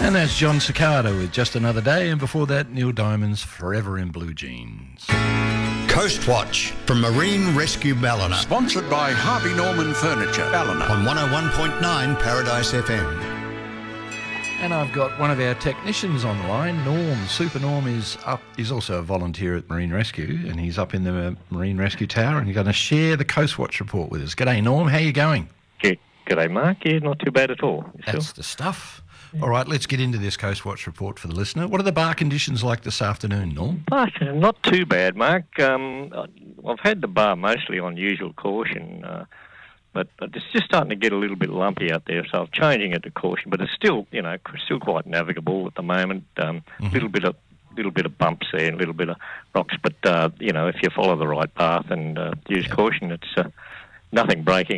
And that's John Cicada with Just Another Day, and before that, Neil Diamond's Forever in Blue Jeans. Coast Watch from Marine Rescue Ballina. Sponsored by Harvey Norman Furniture, Ballina. On 101.9 Paradise FM. And I've got one of our technicians on the line, Norm. Super Norm is up. He's also a volunteer at Marine Rescue, and he's up in the Marine Rescue Tower, and he's going to share the Coast Watch report with us. G'day, Norm. How you going? G'day, Mark. Yeah, not too bad at all. That's the stuff. All right, let's get into this Coast Watch report for the listener. What are the bar conditions like this afternoon, Norm? Not too bad, Mark. I've had the bar mostly on usual caution, but it's just starting to get a little bit lumpy out there, so I'm changing it to caution. But it's still, still quite navigable at the moment. Little bit of bumps there, and a little bit of rocks. But if you follow the right path and use caution, it's nothing breaking